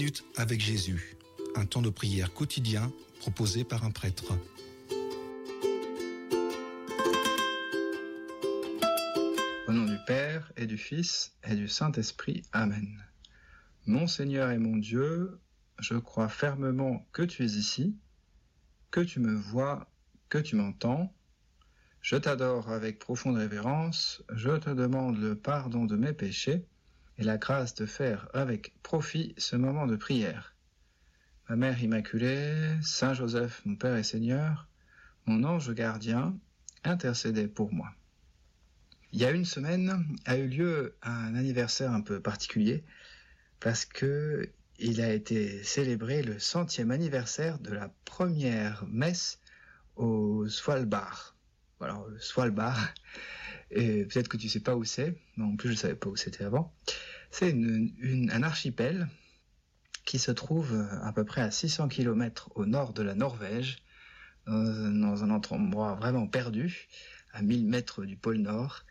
minutes avec Jésus, un temps de prière quotidien proposé par un prêtre. Au nom du Père et du Fils et du Saint-Esprit. Amen. Mon Seigneur et mon Dieu, je crois fermement que tu es ici, que tu me vois, que tu m'entends. Je t'adore avec profonde révérence, je te demande le pardon de mes péchés et la grâce de faire avec profit ce moment de prière. Ma Mère Immaculée, Saint Joseph, mon Père et Seigneur, mon ange gardien, intercédez pour moi. Il y a une semaine a eu lieu un anniversaire un peu particulier parce que il a été célébré le 100e anniversaire de la première messe au Svalbard. Alors, le Svalbard, et peut-être que tu sais pas où c'est, mais en plus je savais pas où c'était avant. C'est un archipel qui se trouve à peu près à 600 km au nord de la Norvège, dans un endroit vraiment perdu, à 1000 mètres du pôle Nord.